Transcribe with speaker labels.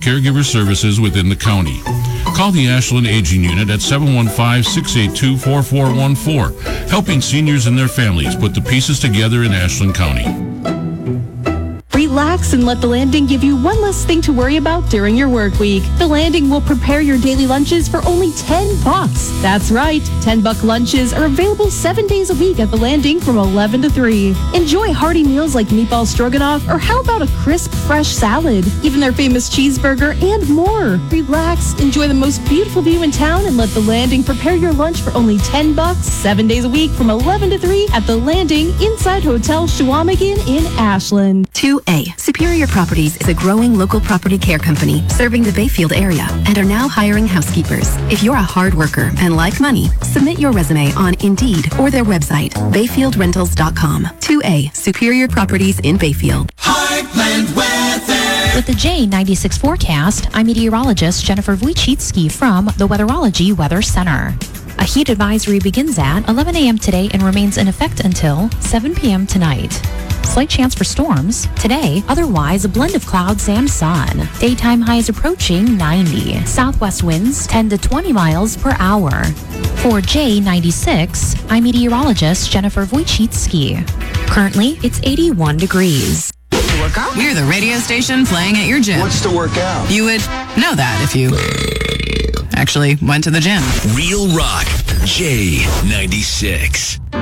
Speaker 1: caregiver services within the county. Call the Ashland Aging Unit at 715-682-4414, helping seniors and their families put the pieces together in Ashland County.
Speaker 2: Relax and let The Landing give you one less thing to worry about during your work week. The Landing will prepare your daily lunches for only $10. That's right, $10 lunches are available 7 days a week at The Landing from 11 to 3. Enjoy hearty meals like meatball stroganoff, or how about a crisp, fresh salad? Even their famous cheeseburger and more. Relax, enjoy the most beautiful view in town, and let The Landing prepare your lunch for only $10, 7 days a week from 11 to 3 at The Landing inside Hotel Chequamegon in Ashland.
Speaker 3: 2A. Superior Properties is a growing local property care company serving the Bayfield area and are now hiring housekeepers. If you're a hard worker and like money, submit your resume on Indeed or their website, bayfieldrentals.com. 2A. Superior Properties in Bayfield.
Speaker 4: Heartland Weather.
Speaker 5: With the J96 forecast, I'm meteorologist Jennifer Wojcicki from the Weatherology Weather Center. A heat advisory begins at 11 a.m. today and remains in effect until 7 p.m. tonight. Slight chance for storms today, otherwise a blend of clouds and sun. Daytime highs approaching 90. Southwest winds 10 to 20 miles per hour. For J96, I'm meteorologist Jennifer Wojcicki. Currently, it's 81 degrees.
Speaker 6: We're the radio station playing at your gym.
Speaker 7: What's to work out?
Speaker 6: You would know that if you actually went to the gym.
Speaker 4: Real Rock, J96.